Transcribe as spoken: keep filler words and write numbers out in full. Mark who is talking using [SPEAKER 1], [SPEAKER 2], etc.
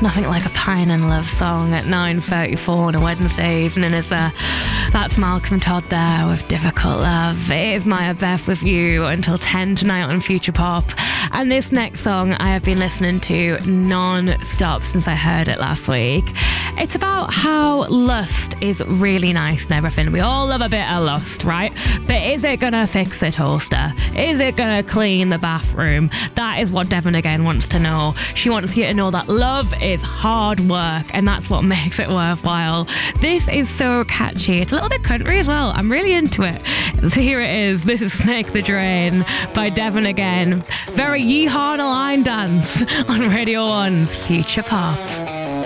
[SPEAKER 1] nothing like a Pine and Love song at nine thirty-four on a Wednesday evening, is there? That's Malcolm Todd there with Difficult Love. It is Maya Beth with you until ten tonight on Future Pop. And this next song I have been listening to non-stop since I heard it last week. It's about how lust is really nice and everything. We all love a bit of lust, right? But is it going to fix the toaster? Is it going to clean the bathroom? That is what Devon again wants to know. She wants you to know that love is hard work, and that's what makes it worthwhile. This is so catchy. It's a little bit country as well. I'm really into it. So here it is. This is Snake the Drain by Devon again. Very yeehaw on a line dance on Radio one's Future Pop.